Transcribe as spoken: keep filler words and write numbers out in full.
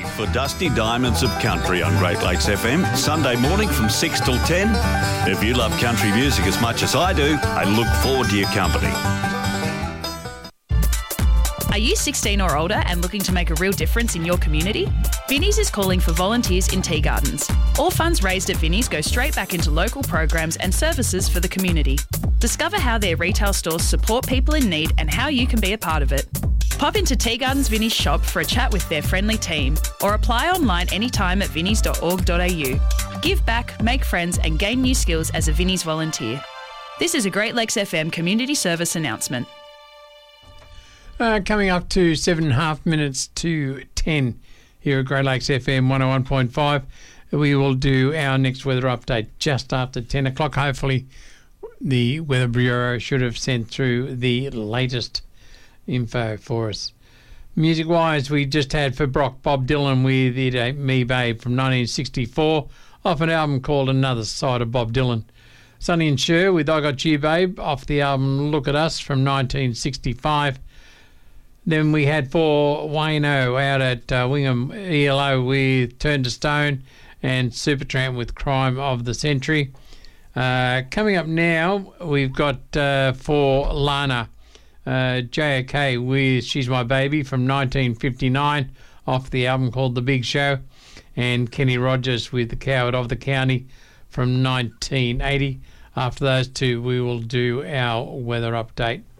for Dusty Diamonds of Country on Great Lakes F M, Sunday morning from six till ten. If you love country music as much as I do, I look forward to your company. Are you sixteen or older and looking to make a real difference in your community? Vinnie's is calling for volunteers in tea gardens. All funds raised at Vinnie's go straight back into local programs and services for the community. Discover how their retail stores support people in need and how you can be a part of it. Pop into Tea Gardens Vinnie's shop for a chat with their friendly team, or apply online anytime at vinnies dot org dot a u. Give back, make friends and gain new skills as a Vinnie's volunteer. This is a Great Lakes F M community service announcement. Uh, coming up to seven and a half minutes to ten here at Great Lakes F M one oh one point five. We will do our next weather update just after ten o'clock. Hopefully the Weather Bureau should have sent through the latest info for us. Music-wise, we just had for Brock Bob Dylan with It Ain't Me Babe from nineteen sixty-four, off an album called Another Side of Bob Dylan. Sonny and Cher with I Got You Babe off the album Look at Us from nineteen sixty-five. Then we had for Wayno out at uh, Wingham E L O with Turn to Stone, and Supertramp with Crime of the Century. Uh, coming up now, we've got uh, for Lana, uh, J O K with She's My Baby from nineteen fifty-nine off the album called The Big Show, and Kenny Rogers with The Coward of the County from nineteen eighty. After those two, we will do our weather update.